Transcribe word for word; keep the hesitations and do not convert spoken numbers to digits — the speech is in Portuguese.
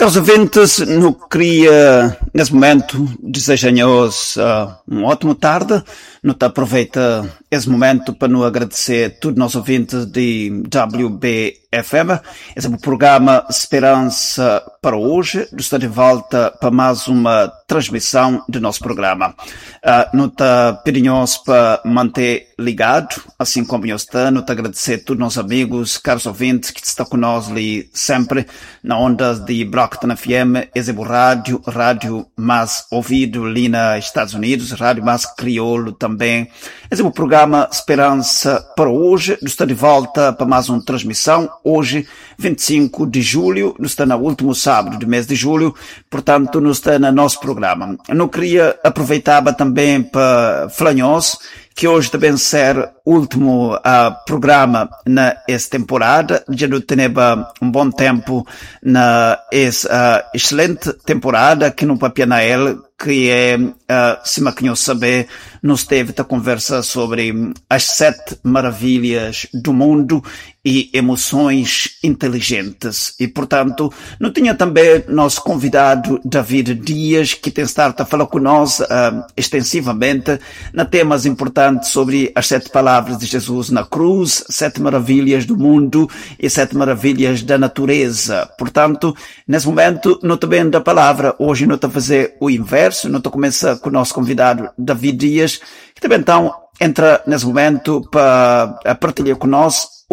Caros ouvintes, não queria, nesse momento, desejar-vos uh, uma ótima tarde. Não te aproveita esse momento para nos agradecer a todos os nossos ouvintes de W B F M. Esse é o programa Esperança para hoje. Estou de volta para mais uma transmissão do nosso programa. Uh, não te pedimos para manter ligado, assim como eu estou. Não te agradecer a todos os nossos amigos, caros ouvintes, que estão conosco ali sempre na onda de Brockton F M. Esse é o rádio, rádio mais ouvido ali nos Estados Unidos, rádio mais crioulo também. Também. Esse é o programa Esperança para hoje. Estou de volta para mais uma transmissão. Hoje, vinte e cinco de julho, nos está no último sábado do mês de julho, portanto, nos está no nosso programa. Eu não queria aproveitar também para falar-nos que hoje também ser o último uh, programa nessa temporada. Já não temos um bom tempo na essa uh, excelente temporada que no Papia Nael, que é, uh, se me quer saber, nos teve a conversa sobre as sete maravilhas do mundo e emoções inteligentes. E, portanto, não tinha também nosso convidado David Dias, que tem estado a falar conosco uh, extensivamente na temas importantes sobre as sete palavras de Jesus na cruz, sete maravilhas do mundo e sete maravilhas da natureza. Portanto, nesse momento, não estou bem da palavra. Hoje não estou a fazer o inverso, não estou a começar com o nosso convidado David Dias, que também então entra nesse momento para partilhar conosco